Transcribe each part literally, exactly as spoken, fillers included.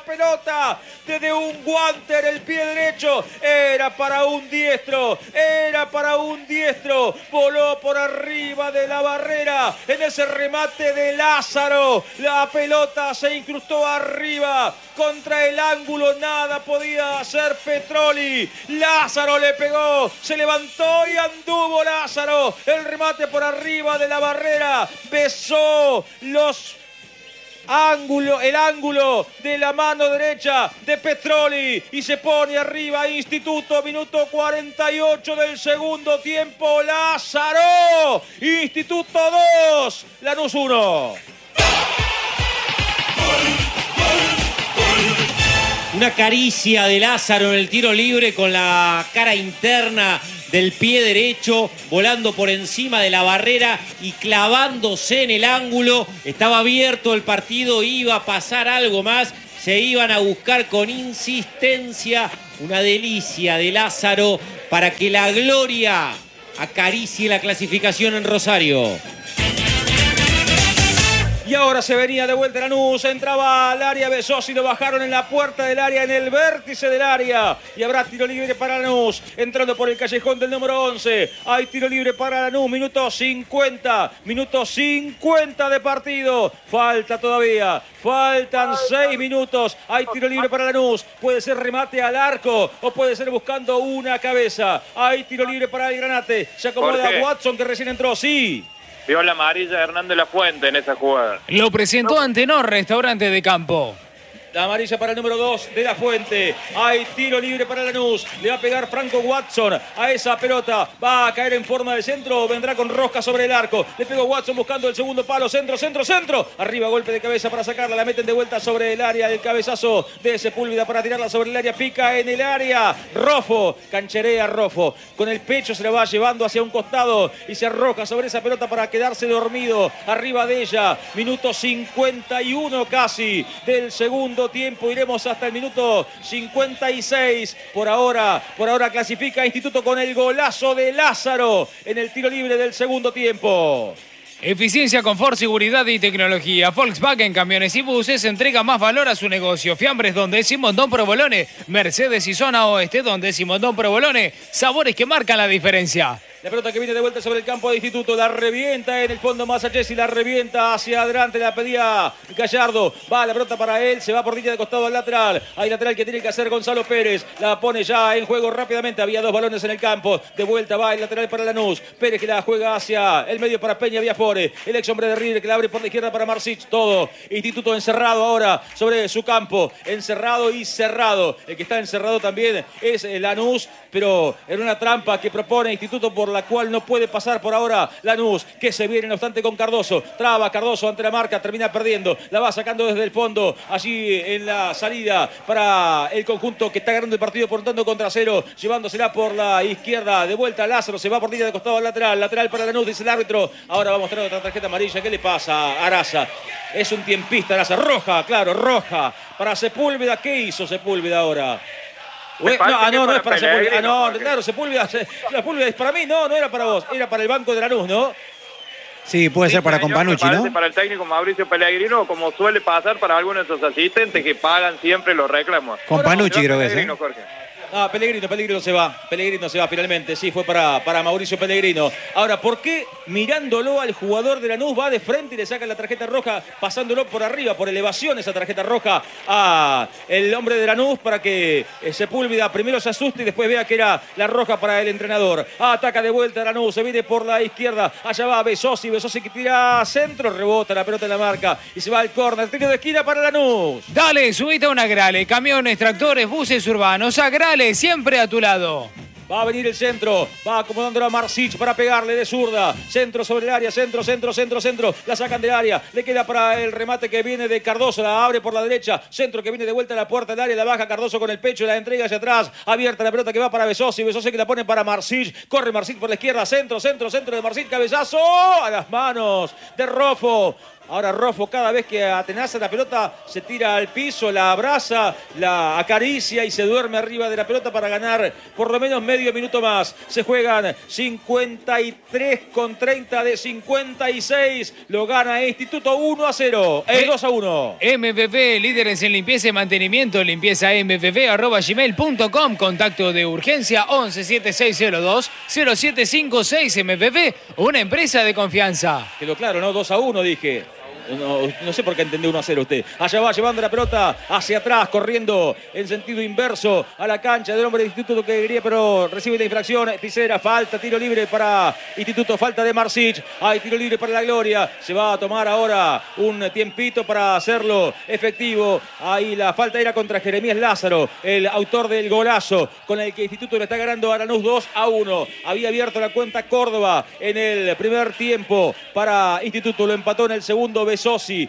pelota desde un guante en el pie derecho. Era para un diestro, era para un diestro. Voló por arriba de la barrera en ese remate de Lázaro. La pelota se incrustó arriba contra el ángulo. Nada podía hacer Petroli. Lázaro le pegó, se levantó y anduvo Lázaro. El remate por arriba de la barrera. Besó los ángulo, el ángulo de la mano derecha de Petroli y se pone arriba Instituto. Minuto cuarenta y ocho del segundo tiempo. Lázaro, Instituto dos, Lanús uno. Una caricia de Lázaro en el tiro libre con la cara interna del pie derecho, volando por encima de la barrera y clavándose en el ángulo. Estaba abierto el partido, iba a pasar algo más. Se iban a buscar con insistencia. Una delicia de Lázaro para que la gloria acaricie la clasificación en Rosario. Y ahora se venía de vuelta Lanús, entraba al área Besosi, lo bajaron en la puerta del área, en el vértice del área. Y habrá tiro libre para Lanús, entrando por el callejón del número once. Hay tiro libre para Lanús, minuto cincuenta, minuto cincuenta de partido. Falta todavía, faltan seis minutos. Hay tiro libre para Lanús, puede ser remate al arco o puede ser buscando una cabeza. Hay tiro libre para el Granate, se acomoda Watson que recién entró, sí. Vio la amarilla de Hernán de la Fuente en esa jugada. Lo presentó Antenor, restaurante de campo. La amarilla para el número dos de la Fuente. Hay tiro libre para Lanús. Le va a pegar Franco Watson a esa pelota. Va a caer en forma de centro. Vendrá con rosca sobre el arco. Le pegó Watson buscando el segundo palo. Centro, centro, centro. Arriba, golpe de cabeza para sacarla. La meten de vuelta sobre el área. El cabezazo de Sepúlveda para tirarla sobre el área. Pica en el área. Rofo. Cancherea Rofo. Con el pecho se la va llevando hacia un costado. Y se arroja sobre esa pelota para quedarse dormido. Arriba de ella. Minuto cincuenta y uno casi del segundo tiempo, iremos hasta el minuto cincuenta y seis. Por ahora, por ahora clasifica Instituto con el golazo de Lázaro en el tiro libre del segundo tiempo. Eficiencia, confort, seguridad y tecnología. Volkswagen Camiones y Buses entrega más valor a su negocio. Fiambres Don Décimo, Don Provolone. Mercedes y Zona Oeste, Don Décimo, Don Provolone. Sabores que marcan la diferencia. La pelota que viene de vuelta sobre el campo de Instituto, la revienta en el fondo Masachesi, la revienta hacia adelante, la pedía Gallardo, va la pelota para él, se va por línea de costado al lateral, hay lateral que tiene que hacer Gonzalo Pérez, la pone ya en juego rápidamente, había dos balones en el campo, de vuelta va el lateral para Lanús, Pérez que la juega hacia el medio para Peña Viafore, el ex hombre de River que la abre por la izquierda para Marsic, todo, Instituto encerrado ahora sobre su campo, encerrado y cerrado, el que está encerrado también es Lanús, pero en una trampa que propone Instituto por la cual no puede pasar por ahora Lanús, que se viene no obstante con Cardoso, traba Cardoso ante la marca, termina perdiendo, la va sacando desde el fondo, allí en la salida para el conjunto que está ganando el partido por tanto contra cero, llevándosela por la izquierda, de vuelta Lázaro, se va por línea de costado al lateral, lateral para Lanús, dice el árbitro, ahora va a mostrar otra tarjeta amarilla, ¿qué le pasa a Araza? Es un tiempista Araza, roja, claro, roja, para Sepúlveda, ¿qué hizo Sepúlveda ahora? No, ah, no, no es para Sepúlveda. Ah, no, porque... claro, Sepúlveda, Sepúlveda es para mí, no, no era para vos, era para el banco de Lanús, ¿no? Sí, puede sí, ser para Companucci, ¿no? Para el técnico Mauricio Pellegrino, como suele pasar para algunos de sus asistentes que pagan siempre los reclamos. Companucci creo que es, ¿eh? Ah, Pellegrino, Pellegrino se va, Pellegrino se va finalmente, sí, fue para, para Mauricio Pellegrino. Ahora, ¿por qué mirándolo al jugador de Lanús va de frente y le saca la tarjeta roja, pasándolo por arriba, por elevación esa tarjeta roja a el hombre de Lanús para que eh, Sepúlveda primero se asuste y después vea que era la roja para el entrenador? Ah, ataca de vuelta Lanús, se viene por la izquierda, allá va Besosi, Besosi que tira centro, rebota la pelota en la marca y se va al córner, tiro de esquina para Lanús. Dale, subite a una Grale, camiones, tractores, buses urbanos, a Grale, siempre a tu lado. Va a venir el centro, va acomodándolo a Marsic para pegarle de zurda. Centro sobre el área, centro, centro, centro, centro. La sacan del área, le queda para el remate que viene de Cardoso, la abre por la derecha. Centro que viene de vuelta a la puerta del área, la baja Cardoso con el pecho, la entrega hacia atrás. Abierta la pelota que va para Besosi, Besosi que la pone para Marsic. Corre Marsic por la izquierda, centro, centro, centro de Marsic, cabezazo a las manos de Rofo. Ahora Roffo, cada vez que atenaza la pelota, se tira al piso, la abraza, la acaricia y se duerme arriba de la pelota para ganar por lo menos medio minuto más. Se juegan cincuenta y tres con treinta de cincuenta y seis. Lo gana Instituto uno a cero. Es dos a uno. M V P, líderes en limpieza y mantenimiento. Limpieza m v p arroba gmail punto com. Contacto de urgencia once setenta y seis cero dos cero siete cinco seis. M V P, una empresa de confianza. Quedó claro, ¿no? dos a uno dije. No, no sé por qué entendió uno a cero usted. Allá va llevando la pelota hacia atrás, corriendo en sentido inverso a la cancha del hombre de Instituto que quería, pero recibe la infracción. Tisera, falta, tiro libre para Instituto, falta de Marsic. Hay tiro libre para la Gloria. Se va a tomar ahora un tiempito para hacerlo efectivo. Ahí la falta era contra Jeremías Lázaro, el autor del golazo con el que Instituto le está ganando a Lanús dos a uno. Había abierto la cuenta Córdoba en el primer tiempo para Instituto. Lo empató en el segundo Besosi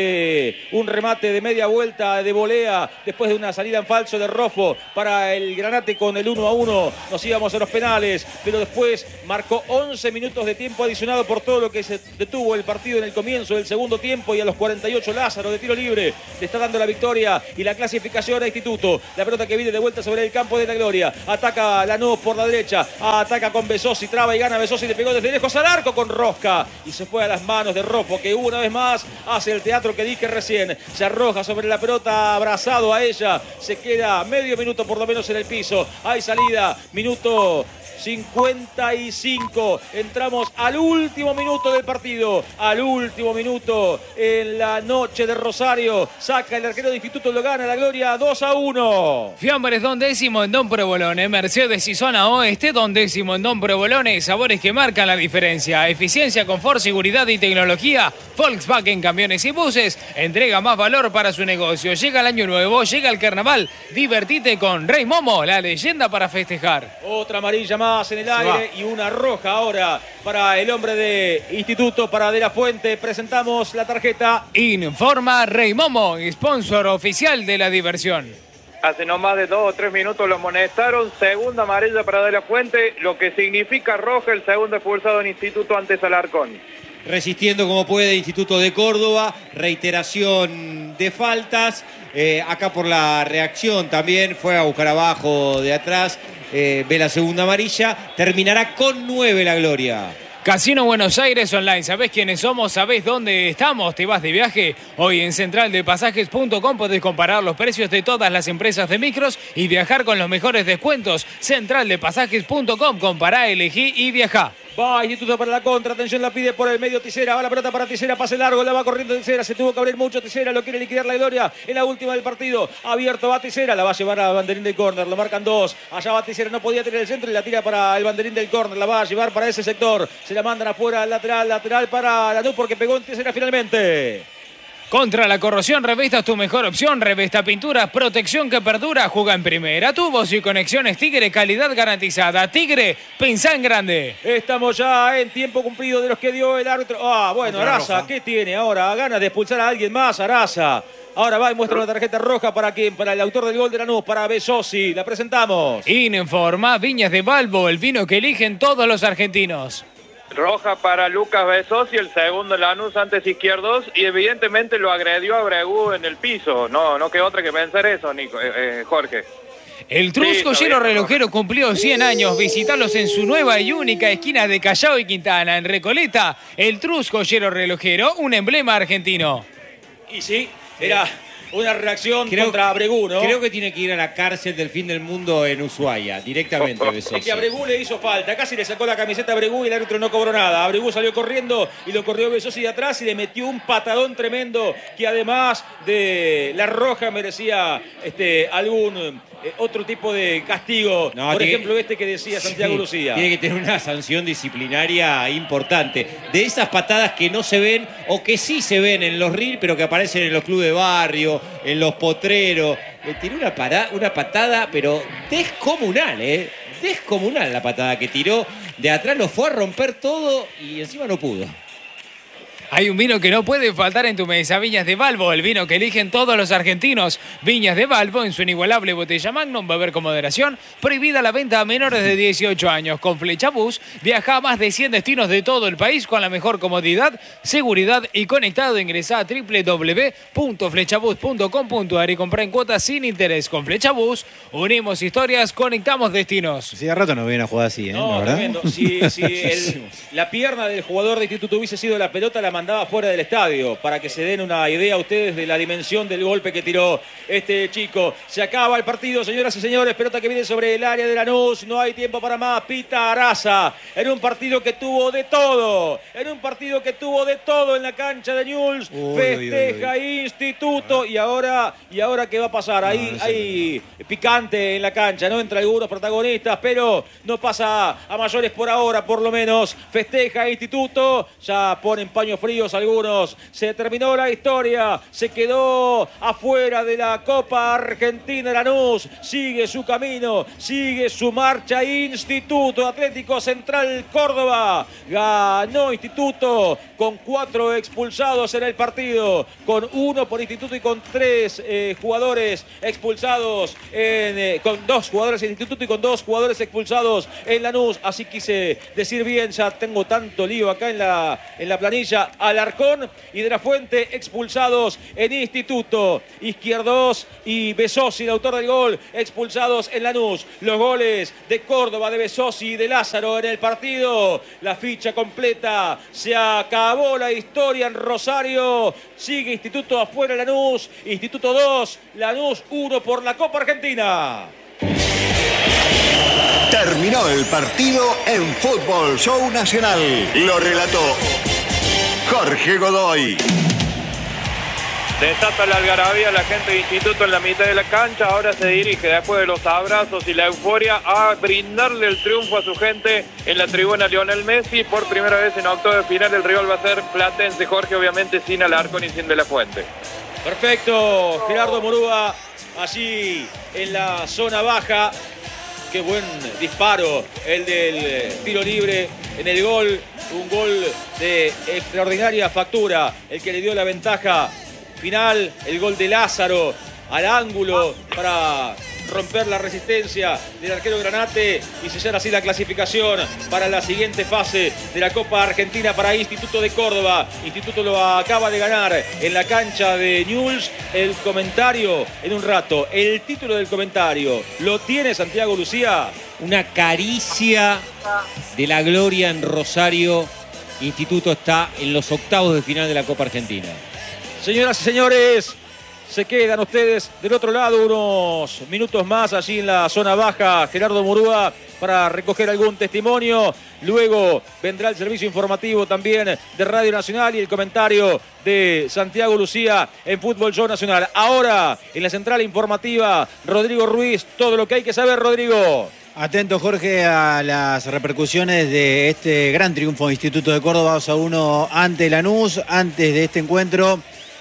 de un remate de media vuelta de volea después de una salida en falso de Roffo para el Granate con el uno a uno. Nos íbamos a los penales, pero después marcó once minutos de tiempo adicionado por todo lo que se detuvo el partido en el comienzo del segundo tiempo, y a los cuarenta y ocho Lázaro de tiro libre le está dando la victoria y la clasificación a Instituto. La pelota que viene de vuelta sobre el campo de la Gloria. Ataca Lanús por la derecha, ataca con Besosi, traba y gana Besosi, le pegó desde lejos al arco con rosca y se fue a las manos de Roffo, que una vez más hace el teatro que dije recién. Se arroja sobre la pelota, abrazado a ella. Se queda medio minuto por lo menos en el piso. Hay salida, minuto cincuenta y cinco. Entramos al último minuto del partido. Al último minuto en la noche de Rosario. Saca el arquero de Instituto, lo gana la Gloria dos a uno. Fiambres Don Décimo en Don Provolone. Mercedes y Zona Oeste Don Décimo en Don Provolone. Sabores que marcan la diferencia. Eficiencia, confort, seguridad y tecnología. Volkswagen Camiones y Buses. Entrega más valor para su negocio. Llega el año nuevo, llega el carnaval. Divertite con Rey Momo, la leyenda para festejar. Otra amarilla más en el aire y una roja ahora para el hombre de Instituto, para De La Fuente. Presentamos la tarjeta. Informa Rey Momo, sponsor oficial de la diversión. Hace no más de dos o tres minutos lo amonestaron. Segunda amarilla para De La Fuente, lo que significa roja, el segundo expulsado en Instituto ante Alarcón. Resistiendo como puede Instituto de Córdoba, reiteración de faltas, eh, acá por la reacción también, fue a buscar abajo de atrás, eh, ve la segunda amarilla, terminará con nueve la Gloria. Casino Buenos Aires Online, ¿sabés quiénes somos? ¿Sabés dónde estamos? ¿Te vas de viaje? Hoy en central de pasajes punto com podés comparar los precios de todas las empresas de micros y viajar con los mejores descuentos. central de pasajes punto com, compará, elegí y viajá. Va Instituto para la contra, atención, la pide por el medio Tisera, va la pelota para Tisera, pase largo, la va corriendo Tisera, se tuvo que abrir mucho Tisera, lo quiere liquidar la Gloria en la última del partido, abierto va Tisera, la va a llevar a banderín del córner, lo marcan dos, allá va Tisera, no podía tener el centro y la tira para el banderín del córner, la va a llevar para ese sector, se la mandan afuera al lateral, lateral para Lanús porque pegó en Tisera finalmente. Contra la corrosión, Revesta es tu mejor opción. Revesta Pinturas, protección que perdura. Juega en primera. Tubos y conexiones Tigre, calidad garantizada. Tigre, pensá en grande. Estamos ya en tiempo cumplido de los que dio el árbitro. Ah, bueno, Araza, ¿qué tiene ahora? Ganas de expulsar a alguien más, Araza. Ahora va y muestra una tarjeta roja para quién, para el autor del gol de Lanús, para Besosi. La presentamos. Informa Viñas de Balbo, el vino que eligen todos los argentinos. Roja para Lucas Besosi, el segundo Lanús antes izquierdos, y evidentemente lo agredió a Bregú en el piso. No, no queda otra que pensar eso, Nico, eh, eh, Jorge. El Trusco Sí, Llero bien, Relojero cumplió cien años. Visitarlos en su nueva y única esquina de Callao y Quintana, en Recoleta. El Trusco Llero Relojero, un emblema argentino. Y sí, era una reacción Creo- contra Abregú, ¿no? Creo que tiene que ir a la cárcel del fin del mundo en Ushuaia, directamente, Besosi. Es que a Abregú le hizo falta, casi le sacó la camiseta a Abregú y el árbitro no cobró nada. Abregú salió corriendo y lo corrió Besosi de atrás y le metió un patadón tremendo que además de la roja merecía este, algún eh, otro tipo de castigo. No, Por tiene- ejemplo, este que decía Santiago Sí, Lucía. Tiene que tener una sanción disciplinaria importante. De esas patadas que no se ven o que sí se ven en los R I R, pero que aparecen en los clubes de barrio, en los potreros. Le tiró una, para- una patada, pero descomunal, ¿eh? Descomunal la patada que tiró. De atrás lo fue a romper todo y encima no pudo. Hay un vino que no puede faltar en tu mesa, Viñas de Valvo, el vino que eligen todos los argentinos. Viñas de Valvo, en su inigualable botella Magnum, beber con moderación, prohibida la venta a menores de dieciocho años. Con Flechabús, viaja a más de cien destinos de todo el país con la mejor comodidad, seguridad y conectado. Ingresá a doble u doble u doble u punto flechabús punto com punto a r y comprá en cuotas sin interés. Con Flechabús, unimos historias, conectamos destinos. Sí, hace rato no viene a jugar así, ¿eh? No, La verdad. tremendo. Si, si el- la pierna del jugador de Instituto hubiese sido la pelota, la mandaba fuera del estadio, para que se den una idea a ustedes de la dimensión del golpe que tiró este chico. Se acaba el partido, señoras y señores, pelota que viene sobre el área de Lanús, no hay tiempo para más, pita Araza, en un partido que tuvo de todo, en un partido que tuvo de todo en la cancha de Newell's, Uy, festeja uy, uy, Instituto, y ahora, y ahora ¿qué va a pasar? Ahí No, no sé. hay picante en la cancha, ¿no? Entre algunos protagonistas, pero no pasa a mayores por ahora, por lo menos. Festeja Instituto, ya ponen paños fríos algunos. Se terminó la historia, se quedó afuera de la Copa Argentina Lanús. Sigue su camino, sigue su marcha Instituto. Atlético Central Córdoba ganó Instituto con cuatro expulsados en el partido, con uno por Instituto y con tres eh, jugadores expulsados, en, eh, con dos jugadores en Instituto y con dos jugadores expulsados en Lanús. Así quise decir bien, ya tengo tanto lío acá en la, en la planilla. Alarcón y De la Fuente expulsados en Instituto. Izquierdos y Besosi, el autor del gol, expulsados en Lanús. Los goles de Córdoba, de Besosi y de Lázaro en el partido. La ficha completa. Se acabó la historia en Rosario. Sigue Instituto afuera Lanús. Instituto dos, Lanús uno por la Copa Argentina. Terminó el partido en Fútbol Show Nacional. Lo relató Jorge Godoy. Desata la algarabía la gente de Instituto en la mitad de la cancha. Ahora se dirige, después de los abrazos y la euforia, a brindarle el triunfo a su gente en la tribuna Lionel Messi. Por primera vez en octavo de final el rival va a ser Platense, Jorge, obviamente sin Alarcón y sin De la Fuente. Perfecto, Gerardo Morúa allí en la zona baja. Qué buen disparo el del tiro libre en el gol. Un gol de extraordinaria factura, el que le dio la ventaja final. El gol de Lázaro al ángulo para romper la resistencia del arquero Granate y sellar así la clasificación para la siguiente fase de la Copa Argentina para Instituto de Córdoba. Instituto lo acaba de ganar en la cancha de Newell's. El comentario en un rato, el título del comentario, ¿lo tiene Santiago Lucía? Una caricia de la gloria en Rosario. Instituto está en los octavos de final de la Copa Argentina. Señoras y señores, se quedan ustedes del otro lado unos minutos más allí en la zona baja. Gerardo Morúa para recoger algún testimonio. Luego vendrá el servicio informativo también de Radio Nacional y el comentario de Santiago Lucía en Fútbol Show Nacional. Ahora, en la central informativa, Rodrigo Ruiz. Todo lo que hay que saber, Rodrigo. Atento, Jorge, a las repercusiones de este gran triunfo de Instituto de Córdoba dos a uno ante Lanús. Antes de este encuentro,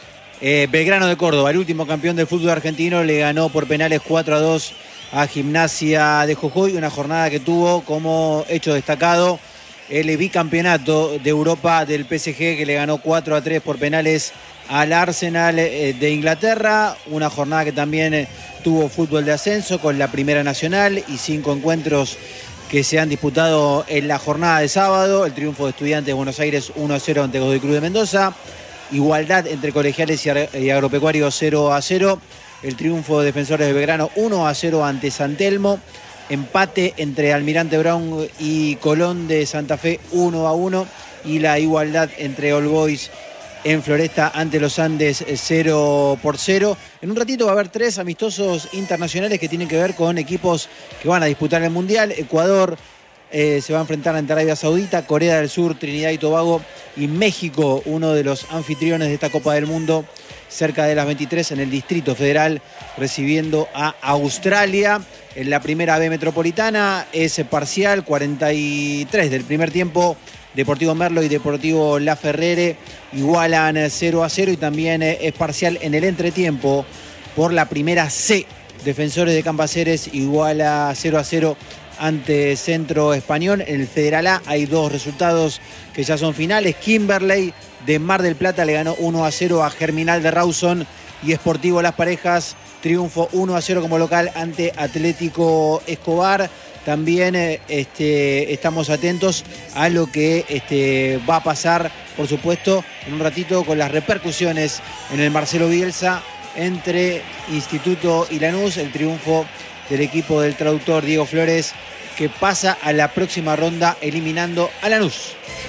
eh, Belgrano de Córdoba, el último campeón del fútbol argentino, le ganó por penales cuatro a dos a Gimnasia de Jujuy. Una jornada que tuvo como hecho destacado el bicampeonato de Europa del P S G, que le ganó cuatro a tres por penales al Arsenal de Inglaterra. Una jornada que también tuvo fútbol de ascenso con la Primera Nacional y cinco encuentros que se han disputado en la jornada de sábado. El triunfo de Estudiantes de Buenos Aires uno a cero ante Godoy Cruz de Mendoza. Igualdad entre Colegiales y Agropecuarios cero a cero. El triunfo de Defensores de Belgrano uno a cero ante San Telmo. Empate entre Almirante Brown y Colón de Santa Fe uno a uno. Y la igualdad entre All Boys en Floresta ante los Andes cero por cero. En un ratito va a haber tres amistosos internacionales que tienen que ver con equipos que van a disputar el Mundial. Ecuador eh, se va a enfrentar ante Arabia Saudita, Corea del Sur, Trinidad y Tobago y México, uno de los anfitriones de esta Copa del Mundo, cerca de las veintitrés en el Distrito Federal, recibiendo a Australia. En la primera B metropolitana es parcial, cuarenta y tres del primer tiempo. Deportivo Merlo y Deportivo La Ferrere igualan cero a cero y también es parcial en el entretiempo por la primera C. Defensores de Campaceres iguala cero a cero ante Centro Español. En el Federal A hay dos resultados que ya son finales. Kimberley de Mar del Plata le ganó uno a cero a Germinal de Rawson, y Sportivo Las Parejas triunfo uno a cero como local ante Atlético Escobar. También eh, este, estamos atentos a lo que este, va a pasar, por supuesto, en un ratito con las repercusiones en el Marcelo Bielsa entre Instituto y Lanús, el triunfo del equipo del traductor Diego Flores, que pasa a la próxima ronda eliminando a Lanús.